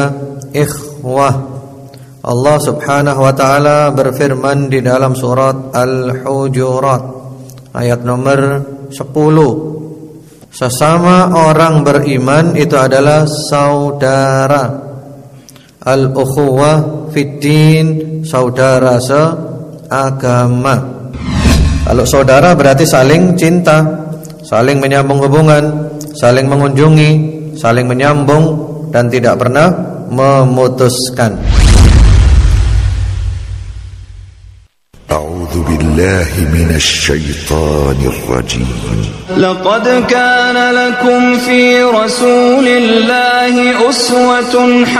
ikhwah. Allah Subhanahu wa taala berfirman di dalam surat Al-Hujurat ayat nomor 10. Sesama orang beriman itu adalah saudara. Al-ukhuwah fiddin, saudara seagama. Kalau saudara berarti saling cinta, saling menyambung hubungan, saling mengunjungi, saling menyambung dan tidak pernah memutuskan. أعوذ بالله من الشيطان الرجيم. لقد كان لكم في رسول الله أسوة